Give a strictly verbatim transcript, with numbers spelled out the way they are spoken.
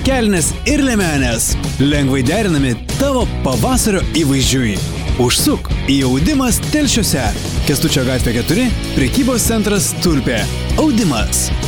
kelnes ir liemenės. Lengvai derinami tavo pavasario įvaizdžiui. Užsuk į Audimas Telšiuose. Kęstučio gatvė keturi, prekybos centras Tulpė. Audimas.